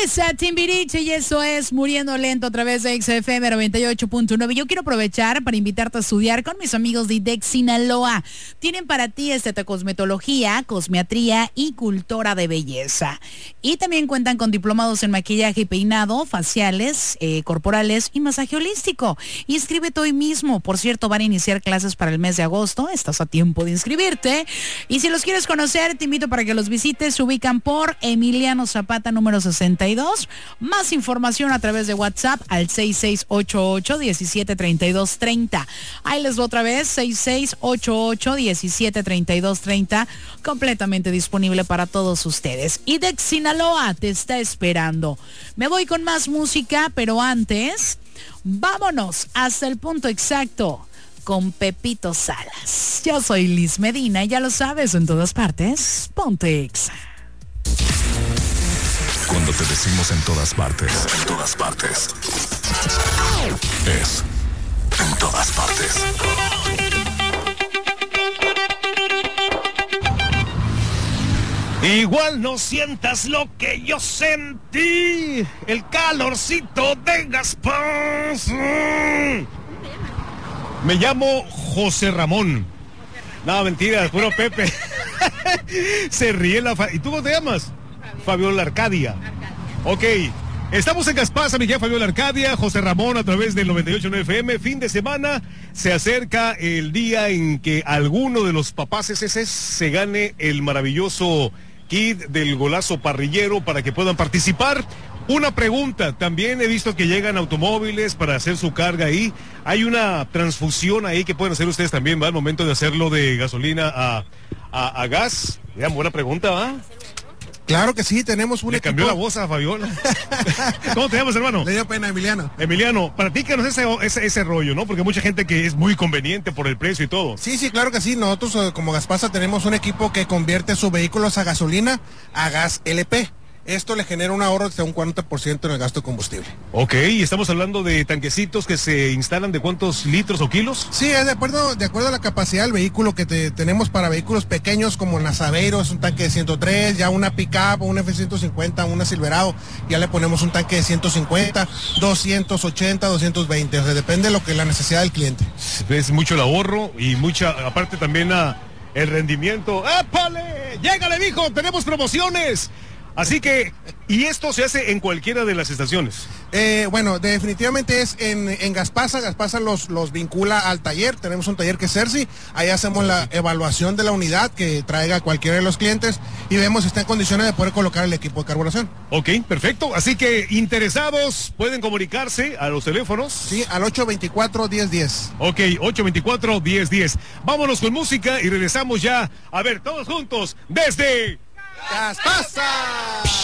es a Timbiriche y eso es Muriendo Lento a través de XFM 98.9. Yo quiero aprovechar para invitarte a estudiar con mis amigos de IDEX Sinaloa. Tienen para ti cosmetología, cosmiatría y cultura de belleza. Y también cuentan con diplomados en maquillaje y peinado, faciales, corporales y masaje holístico. Inscríbete hoy mismo. Por cierto, van a iniciar clases para el mes de agosto. Estás a tiempo de inscribirte. Y si los quieres conocer, te invito para que los visites. Se ubican por Emiliano Zapata, número 62. Más información a través de WhatsApp al 6688-173230. Ahí les voy otra vez, 6688-173230. Completamente disponible para todos ustedes. IDEX Sinaloa te está esperando. Me voy con más música, pero antes, vámonos hasta el punto exacto con Pepito Salas. Yo soy Liz Medina y ya lo sabes, en todas partes, ponte Exa. Cuando te decimos en todas partes, es en todas partes. Igual no sientas lo que yo sentí, el calorcito de Gaspar. Me llamo José Ramón. No, mentira, puro Pepe. Se ríe ¿Y tú cómo te llamas? Fabiola Arcadia. Ok. Estamos en Gaspasa, Miguel Fabiola Arcadia, José Ramón a través del 98.9 FM. Fin de semana, se acerca el día en que alguno de los papás se gane el maravilloso kit del golazo parrillero para que puedan participar. Una pregunta, también he visto que llegan automóviles para hacer su carga ahí. Hay una transfusión ahí que pueden hacer ustedes también, ¿va? Al momento de hacerlo de gasolina a gas. Ya, buena pregunta, ¿va? Claro que sí, tenemos un equipo. Cambió la voz a Fabiola. ¿Cómo te llamas, hermano? Le dio pena, Emiliano. Emiliano, platícanos ese rollo, ¿no? Porque mucha gente que es muy conveniente por el precio y todo. Sí, claro que sí. Nosotros como Gaspasa tenemos un equipo que convierte sus vehículos a gasolina a gas LP. Esto le genera un ahorro de un 40% en el gasto de combustible. Ok, y estamos hablando de tanquecitos que se instalan de ¿cuántos litros o kilos? Sí, es de acuerdo a la capacidad del vehículo que tenemos para vehículos pequeños como el Saveiro, es un tanque de 103, ya una pick-up, un F-150, una Silverado, ya le ponemos un tanque de 150, 280, 220, o sea, depende de lo que la necesidad del cliente. Es mucho el ahorro y aparte también el rendimiento. ¡Épale! ¡Llégale, mijo! ¡Tenemos promociones! Así que, y esto se hace en cualquiera de las estaciones. Bueno, definitivamente es en Gaspasa. Gaspasa los vincula al taller. Tenemos un taller que es Cerci. Ahí hacemos la evaluación de la unidad que traiga cualquiera de los clientes y vemos si está en condiciones de poder colocar el equipo de carburación. Ok, perfecto. Así que interesados pueden comunicarse a los teléfonos. Sí, al 824-1010. Ok, 824-1010. Vámonos con música y regresamos ya. A ver, todos juntos desde... ¡Gaspasa!